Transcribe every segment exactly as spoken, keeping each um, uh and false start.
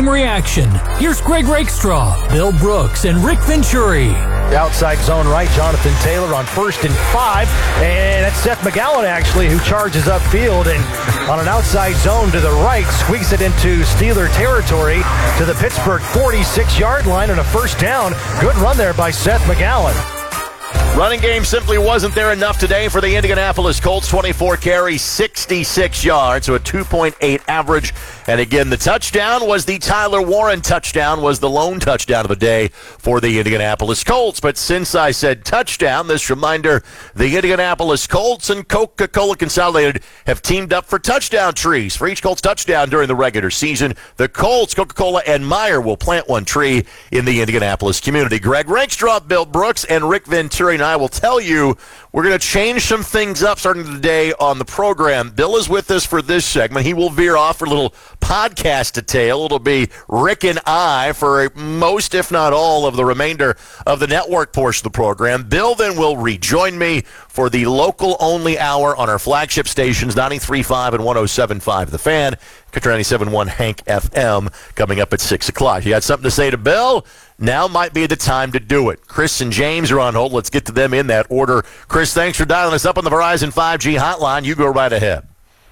game reaction. Here's Greg Rakestraw, Bill Brooks, and Rick Venturi. The outside zone right, Jonathan Taylor on first and five. And that's Seth McGowan, actually, who charges upfield. And on an outside zone to the right, squeaks it into Steeler territory to the Pittsburgh forty-six-yard line and a first down. Good run there by Seth McGowan. Running game simply wasn't there enough today for the Indianapolis Colts. twenty-four carries, sixty-six yards, so a two point eight average. And again, the touchdown was the Tyler Warren touchdown, was the lone touchdown of the day for the Indianapolis Colts. But since I said touchdown, this reminder, the Indianapolis Colts and Coca-Cola Consolidated have teamed up for touchdown trees. For each Colts touchdown during the regular season, the Colts, Coca-Cola, and Meyer will plant one tree in the Indianapolis community. Greg Rakestraw, Bill Brooks, and Rick Venturi and I will tell you we're going to change some things up starting today on the program. Bill is with us for this segment. He will veer off for a little podcast detail. It'll be Rick and I for most, if not all, of the remainder of the network portion of the program. Bill then will rejoin me for the local-only hour on our flagship stations, ninety-three point five and one oh seven point five The Fan, Country ninety-seven point one Hank F M, coming up at six o'clock. You got something to say to Bill? Now might be the time to do it. Chris and James are on hold. Let's get to them in that order. Chris, thanks for dialing us up on the Verizon five G hotline. You go right ahead.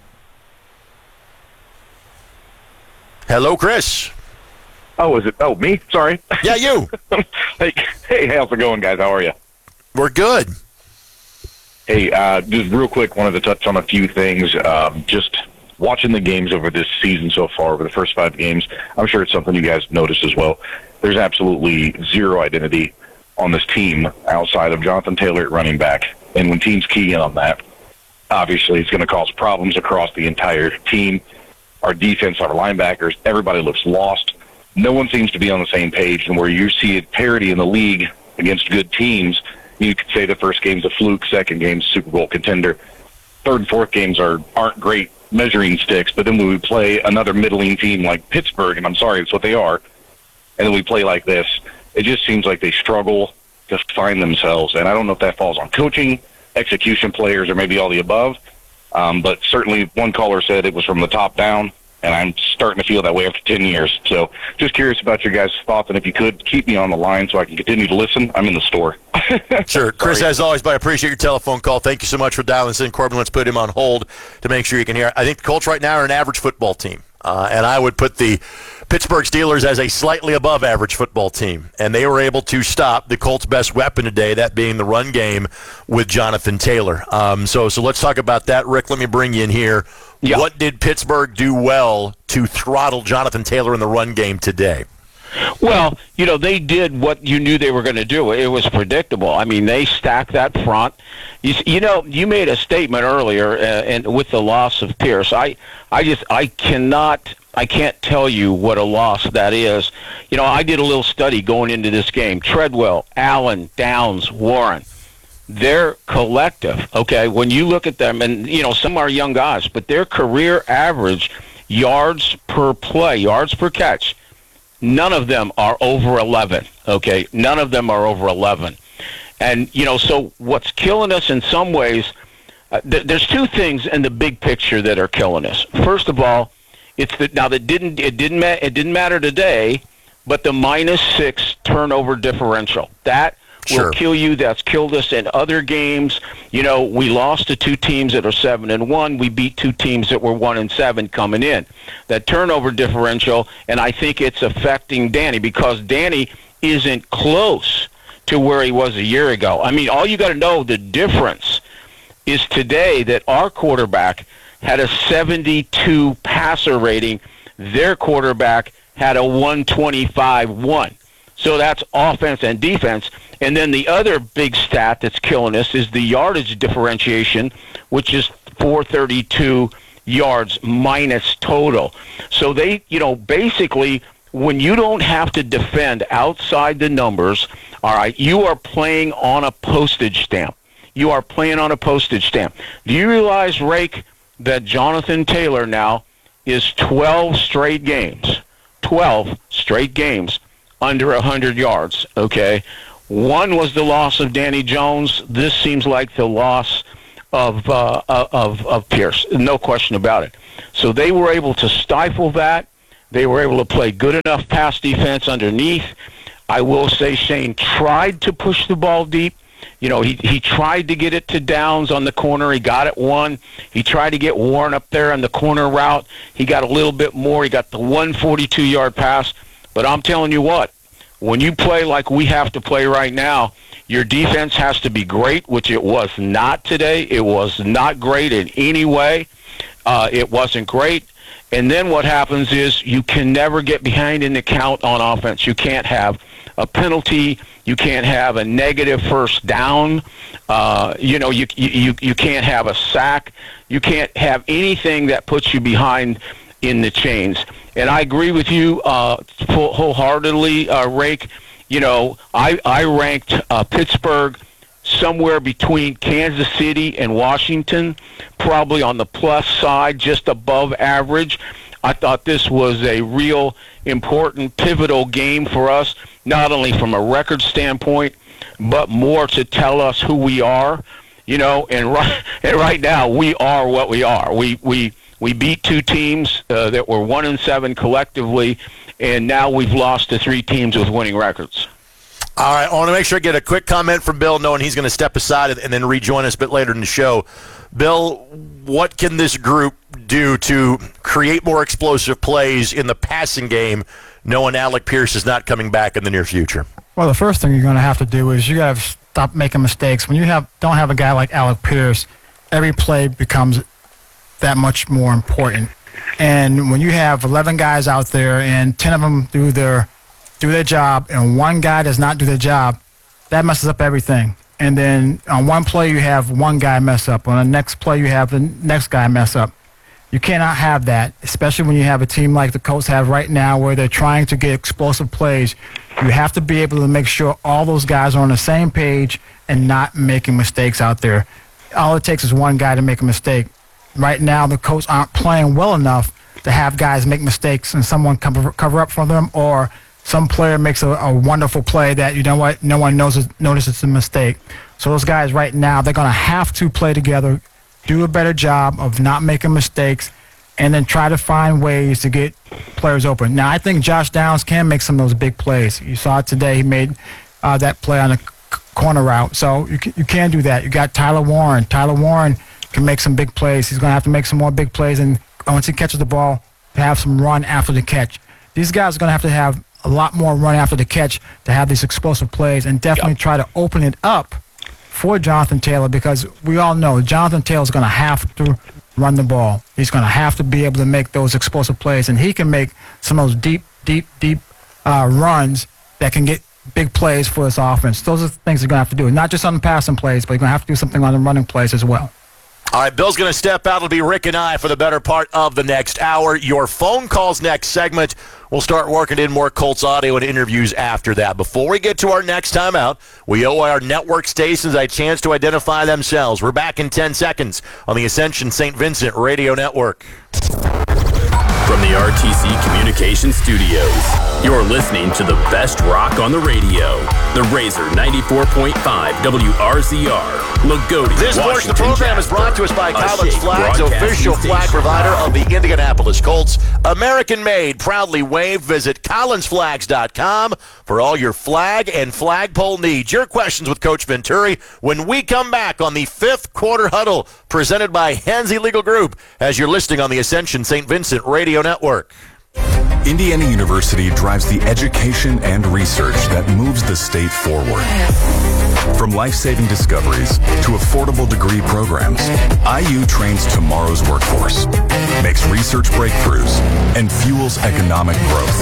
Hello, Chris. Oh, is it? Oh, me? Sorry. Yeah, you. hey, hey, how's it going, guys? How are you? We're good. Hey, uh, just real quick, wanted to touch on a few things. Um, just watching the games over this season so far, over the first five games, I'm sure it's something you guys noticed as well. There's absolutely zero identity on this team outside of Jonathan Taylor at running back. And when teams key in on that, obviously it's going to cause problems across the entire team. Our defense, our linebackers, everybody looks lost. No one seems to be on the same page. And where you see a parity in the league against good teams, you could say the first game's a fluke, second game's Super Bowl contender. Third and fourth games are, aren't great measuring sticks, but then when we play another middling team like Pittsburgh, and I'm sorry, it's what they are, and then we play like this, it just seems like they struggle to find themselves. And I don't know if that falls on coaching, execution players, or maybe all the above. Um, but certainly one caller said it was from the top down, and I'm starting to feel that way after ten years. So just curious about your guys' thoughts, and if you could, keep me on the line so I can continue to listen. I'm in the store. Sure. Chris, as always, but I appreciate your telephone call. Thank you so much for dialing us in. Corbin, let's put him on hold to make sure you can hear. I think the Colts right now are an average football team, uh, and I would put the Pittsburgh Steelers as a slightly above average football team, and they were able to stop the Colts' best weapon today, that being the run game with Jonathan Taylor. Um, so, so let's talk about that. Rick, let me bring you in here. Yeah. What did Pittsburgh do well to throttle Jonathan Taylor in the run game today? Well, you know, they did what you knew they were going to do. It was predictable. I mean, they stacked that front. You, you know, you made a statement earlier, uh, and with the loss of Pierce, I, I just, I cannot, I can't tell you what a loss that is. You know, I did a little study going into this game. Treadwell, Allen, Downs, Warren. They're collective, okay? When you look at them, and, you know, some are young guys, but their career average yards per play, yards per catch, none of them are over eleven, okay? None of them are over eleven. And, you know, so what's killing us in some ways, uh, th- there's two things in the big picture that are killing us. First of all, it's the, now that didn't it didn't ma- it didn't matter today, but the minus six turnover differential. That Sure. will kill you. That's killed us in other games. You know, we lost to two teams that are seven and one. We beat two teams that were one and seven coming in. That turnover differential, and I think it's affecting Danny because Danny isn't close to where he was a year ago. I mean, all you got to know, the difference is today that our quarterback had a seventy-two passer rating. Their quarterback had a one twenty-five one. So that's offense and defense. And then the other big stat that's killing us is the yardage differentiation, which is four thirty-two yards minus total. So they, you know, basically when you don't have to defend outside the numbers, all right, you are playing on a postage stamp. You are playing on a postage stamp. Do you realize, Rake, that Jonathan Taylor now is twelve straight games, twelve straight games under one hundred yards, okay? One was the loss of Danny Jones. This seems like the loss of, uh, of, of Pierce, no question about it. So they were able to stifle that. They were able to play good enough pass defense underneath. I will say Shane tried to push the ball deep. You know, he, he tried to get it to Downs on the corner. He got it one. He tried to get Warren up there on the corner route. He got a little bit more. He got the one forty-two-yard pass. But I'm telling you what, when you play like we have to play right now, your defense has to be great, which it was not today. It was not great in any way. Uh, it wasn't great. And then what happens is you can never get behind in the count on offense. You can't have a penalty. You can't have a negative first down. Uh, you know, you, you you can't have a sack. You can't have anything that puts you behind in the chains. And I agree with you uh, full, wholeheartedly, uh, Rake. You know, I, I ranked uh, Pittsburgh somewhere between Kansas City and Washington, probably on the plus side, just above average. I thought this was a real important, pivotal game for us, not only from a record standpoint, but more to tell us who we are. You know, and right, and right now we are what we are. We we we beat two teams uh, that were one and seven collectively, and now we've lost to three teams with winning records. All right, I want to make sure I get a quick comment from Bill, knowing he's going to step aside and then rejoin us a bit later in the show. Bill, what can this group do to create more explosive plays in the passing game, knowing Alec Pierce is not coming back in the near future? Well, the first thing you're going to have to do is you got to stop making mistakes. When you have don't have a guy like Alec Pierce, every play becomes that much more important. And when you have eleven guys out there and ten of them do their do their job and one guy does not do their job, that messes up everything. And then on one play you have one guy mess up. On the next play you have the next guy mess up. You cannot have that, especially when you have a team like the Colts have right now where they're trying to get explosive plays. You have to be able to make sure all those guys are on the same page and not making mistakes out there. All it takes is one guy to make a mistake. Right now the Colts aren't playing well enough to have guys make mistakes and someone cover, cover up for them, or some player makes a, a wonderful play that, you know what, no one knows notices it's a mistake. So those guys right now, they're going to have to play together, do a better job of not making mistakes, and then try to find ways to get players open. Now, I think Josh Downs can make some of those big plays. You saw it today. He made uh, that play on a c- corner route. So you can, you can do that. You got Tyler Warren. Tyler Warren can make some big plays. He's going to have to make some more big plays, and once he catches the ball, have some run after the catch. These guys are going to have to have a lot more run after the catch to have these explosive plays, and definitely yep. try to open it up for Jonathan Taylor, because we all know Jonathan Taylor is going to have to run the ball. He's going to have to be able to make those explosive plays, and he can make some of those deep, deep, deep uh, runs that can get big plays for this offense. Those are the things they're going to have to do, not just on the passing plays, but you're going to have to do something on the running plays as well. All right, Bill's going to step out. It'll be Rick and I for the better part of the next hour. Your phone calls next segment. We'll start working in more Colts audio and interviews after that. Before we get to our next timeout, we owe our network stations a chance to identify themselves. We're back in ten seconds on the Ascension Saint Vincent Radio Network. From the R T C Communications Studios, you're listening to the best rock on the radio. The Razor ninety-four point five W R Z R, Lagodi, This portion of the program is brought to us by Collins Flags, official flag provider of the Indianapolis Colts. American-made, proudly waved. Visit collins flags dot com for all your flag and flagpole needs. Your questions with Coach Venturi when we come back on the fifth quarter huddle, presented by Hansi Legal Group, as you're listening on the Ascension Saint Vincent Radio Network. Indiana University drives the education and research that moves the state forward. From life-saving discoveries to affordable degree programs, I U trains tomorrow's workforce, makes research breakthroughs, and fuels economic growth.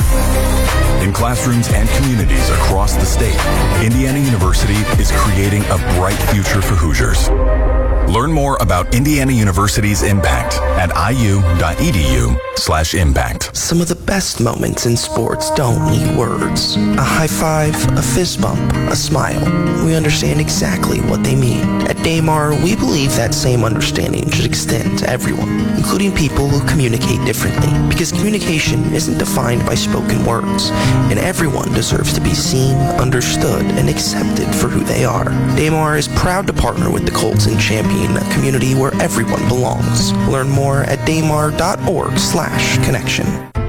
In classrooms and communities across the state, Indiana University is creating a bright future for Hoosiers. Learn more about Indiana University's impact at iu.edu slash impact. Some of the best moments in sports don't need words. A high five, a fist bump, a smile. We understand exactly what they mean. At Daymar, we believe that same understanding should extend to everyone, including people who communicate differently. Because communication isn't defined by spoken words, and everyone deserves to be seen, understood, and accepted for who they are. Daymar is proud to partner with the Colts and champion a community where everyone belongs. Learn more at daymar dot org slash connection.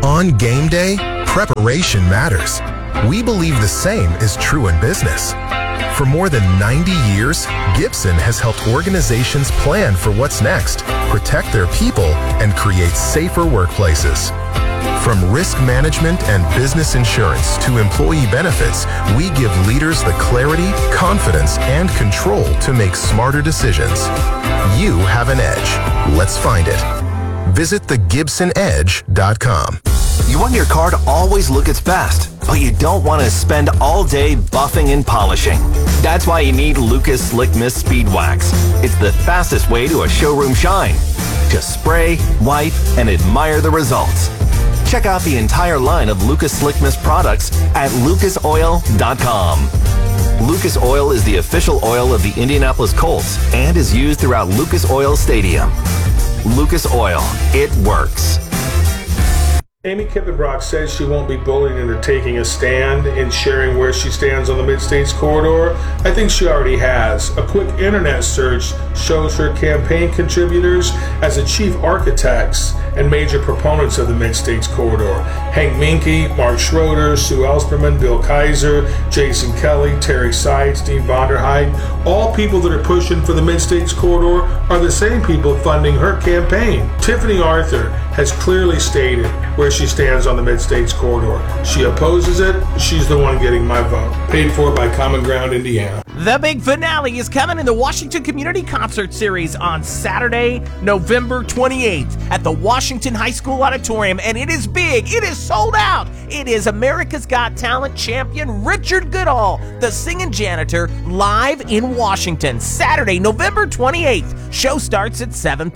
On game day, preparation matters. We believe the same is true in business. For more than ninety years, Gibson has helped organizations plan for what's next, protect their people, and create safer workplaces. From risk management and business insurance to employee benefits, we give leaders the clarity, confidence, and control to make smarter decisions. You have an edge. Let's find it. Visit the gibson edge dot com. You want your car to always look its best, but you don't want to spend all day buffing and polishing. That's why you need Lucas Slick Mist Speed Wax. It's the fastest way to a showroom shine. Just spray, wipe, and admire the results. Check out the entire line of Lucas Slick Mist products at lucas oil dot com. Lucas Oil is the official oil of the Indianapolis Colts and is used throughout Lucas Oil Stadium. Lucas Oil, it works. Amy Kippenbrock says she won't be bullied into taking a stand and sharing where she stands on the Mid-States corridor. I think she already has. A quick internet search shows her campaign contributors as the chief architects and major proponents of the Mid-States corridor. Hank Minke, Mark Schroeder, Sue Ellsperman, Bill Kaiser, Jason Kelly, Terry Seitz, Dean Vonderheide. All people that are pushing for the Mid-States corridor are the same people funding her campaign. Tiffany Arthur has clearly stated where she stands on the Mid-States corridor. She opposes it. She's the one getting my vote. Paid for by Common Ground Indiana. The big finale is coming in the Washington Community Concert Series on Saturday, November twenty-eighth at the Washington High School Auditorium, and it is big. It is sold out. It is America's Got Talent champion Richard Goodall, the singing janitor, live in Washington. Saturday, November twenty-eighth. Show starts at seven p.m.